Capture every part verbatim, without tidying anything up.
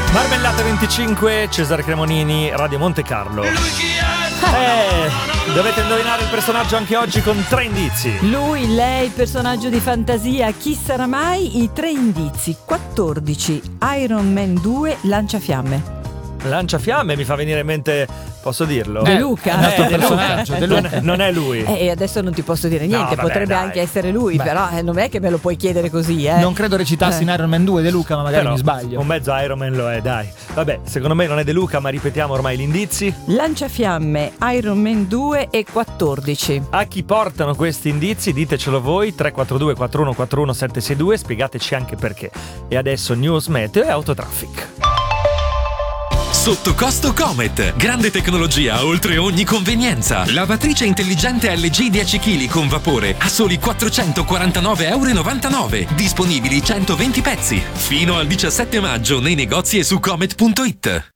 Marmellata venticinque, Cesare Cremonini, Radio Monte Carlo. Eh, dovete indovinare il personaggio anche oggi con tre indizi. Lui, lei, personaggio di fantasia, chi sarà mai? I tre indizi: quattordici, Iron Man due, lanciafiamme. Lanciafiamme mi fa venire in mente, posso dirlo? De Luca. Eh, Eh, De Luca. De Luca. Non, è, non è lui. E eh, adesso non ti posso dire niente, No, vabbè, potrebbe dai. anche essere lui, Beh. però eh, non è che me lo puoi chiedere così, eh. Non credo recitassi Eh. in Iron Man due De Luca, ma magari Però mi sbaglio. un mezzo Iron Man lo è, dai. Vabbè, secondo me non è De Luca, ma ripetiamo ormai gli indizi. Lanciafiamme, Iron Man due e quattordici. A chi portano questi indizi ditecelo voi, tre quattro due quattro uno quattro uno sette sei due, spiegateci anche perché. E adesso news, meteo e autotraffic. Sotto costo Comet, grande tecnologia oltre ogni convenienza. Lavatrice intelligente L G dieci chili con vapore a soli quattrocentoquarantanove virgola novantanove euro. Disponibili centoventi pezzi. Fino al diciassette maggio nei negozi e su comet punto it.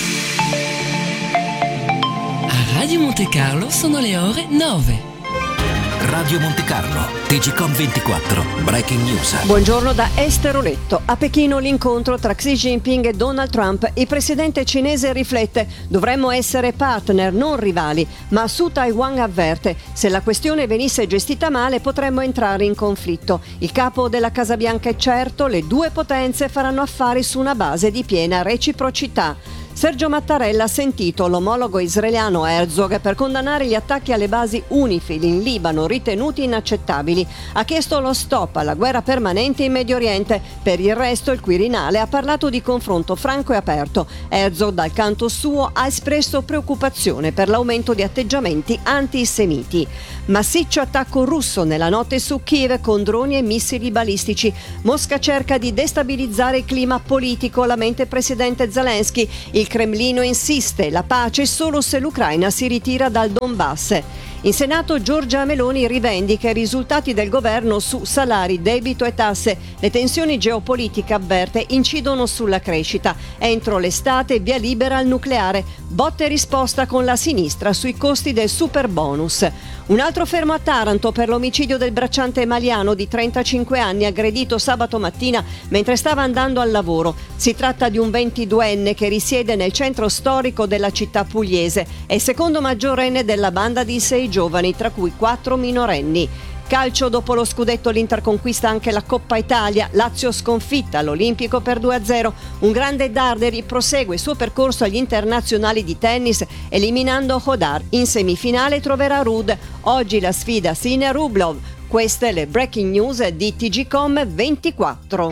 A Radio Monte Carlo sono le ore nove. Radio Monte Carlo, T G Com ventiquattro, Breaking News. Buongiorno da Esteroletto. A Pechino l'incontro tra Xi Jinping e Donald Trump. Il presidente cinese riflette: dovremmo essere partner, non rivali. Ma su Taiwan avverte: se la questione venisse gestita male potremmo entrare in conflitto. Il capo della Casa Bianca è certo: le due potenze faranno affari su una base di piena reciprocità. Sergio Mattarella ha sentito l'omologo israeliano Herzog per condannare gli attacchi alle basi UNIFIL in Libano ritenuti inaccettabili. Ha chiesto lo stop alla guerra permanente in Medio Oriente. Per il resto il Quirinale ha parlato di confronto franco e aperto. Herzog dal canto suo ha espresso preoccupazione per l'aumento di atteggiamenti antisemiti. Massiccio attacco russo nella notte su Kiev con droni e missili balistici. Mosca cerca di destabilizzare il clima politico, lamenta il presidente Zelensky. Il Cremlino insiste: la pace solo se l'Ucraina si ritira dal Donbass. In Senato Giorgia Meloni rivendica i risultati del governo su salari, debito e tasse. Le tensioni geopolitiche, avverte, incidono sulla crescita. Entro l'estate via libera al nucleare. Botte e risposta con la sinistra sui costi del superbonus. Un altro fermo a Taranto per l'omicidio del bracciante emaliano di trentacinque anni aggredito sabato mattina mentre stava andando al lavoro. Si tratta di un ventiduenne che risiede nel centro storico della città pugliese. È il secondo maggiorenne della banda di sei giovani, tra cui quattro minorenni. Calcio, dopo lo scudetto l'Inter conquista anche la Coppa Italia. Lazio sconfitta all'Olimpico per due a zero. Un grande Darderi prosegue il suo percorso agli internazionali di tennis eliminando Hodar. In semifinale troverà Rud. Oggi la sfida Sina Rublov. Queste le breaking news di T G Com ventiquattro.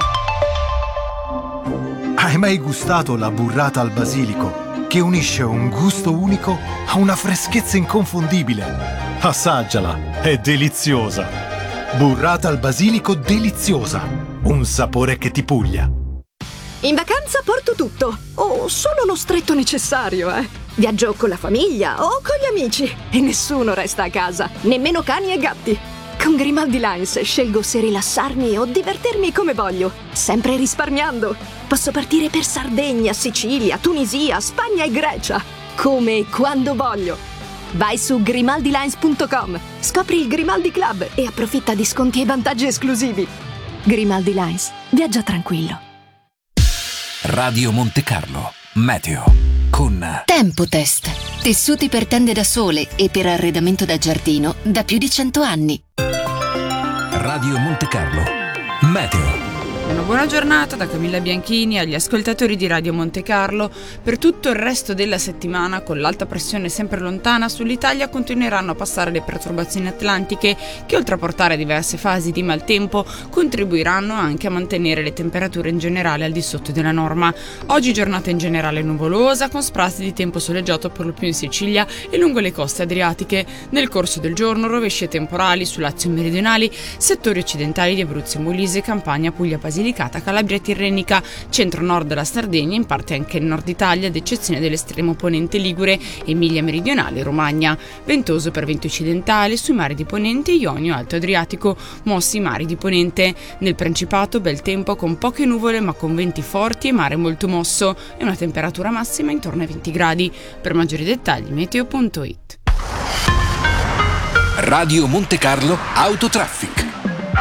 Hai mai gustato la burrata al basilico, che unisce un gusto unico a una freschezza inconfondibile? Assaggiala, è deliziosa. Burrata al basilico deliziosa, un sapore che ti puglia. In vacanza porto tutto, o solo lo stretto necessario, eh. Viaggio con la famiglia o con gli amici e nessuno resta a casa, nemmeno cani e gatti. Con Grimaldi Lines scelgo se rilassarmi o divertirmi come voglio, sempre risparmiando. Posso partire per Sardegna, Sicilia, Tunisia, Spagna e Grecia, come e quando voglio. Vai su grimaldi lines punto com, scopri il Grimaldi Club e approfitta di sconti e vantaggi esclusivi. Grimaldi Lines, viaggia tranquillo. Radio Monte Carlo, meteo con Tempo Test. Tessuti per tende da sole e per arredamento da giardino da più di cento anni. Radio Monte Carlo, meteo. Una buona giornata da Camilla Bianchini agli ascoltatori di Radio Monte Carlo. Per tutto il resto della settimana, con l'alta pressione sempre lontana, sull'Italia continueranno a passare le perturbazioni atlantiche che, oltre a portare diverse fasi di maltempo, contribuiranno anche a mantenere le temperature in generale al di sotto della norma. Oggi giornata in generale nuvolosa, con sprazzi di tempo soleggiato per lo più in Sicilia e lungo le coste adriatiche. Nel corso del giorno rovesci e temporali su Lazio meridionali, settori occidentali di Abruzzo e Molise, Campania, Puglia, Basilicata, Calabria e Tirrenica, centro-nord della Sardegna, in parte anche il nord Italia, ad eccezione dell'estremo ponente Ligure, Emilia meridionale e Romagna. Ventoso per venti occidentali sui mari di Ponente, Ionio, Alto Adriatico, mossi mari di Ponente. Nel Principato bel tempo con poche nuvole ma con venti forti e mare molto mosso e una temperatura massima intorno ai venti gradi. Per maggiori dettagli meteo punto it. Radio Monte Carlo Autotraffic.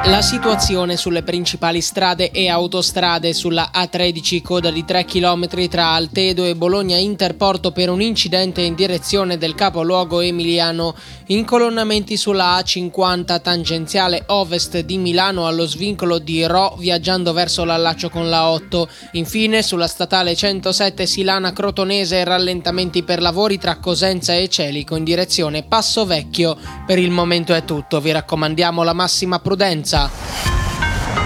La situazione sulle principali strade e autostrade: sulla A tredici coda di tre chilometri tra Altedo e Bologna Interporto per un incidente in direzione del capoluogo emiliano, incolonnamenti sulla A cinquanta tangenziale ovest di Milano allo svincolo di Ro viaggiando verso l'allaccio con la otto, infine sulla statale centosette Silana Crotonese rallentamenti per lavori tra Cosenza e Celico in direzione Passo Vecchio. Per il momento è tutto, vi raccomandiamo la massima prudenza.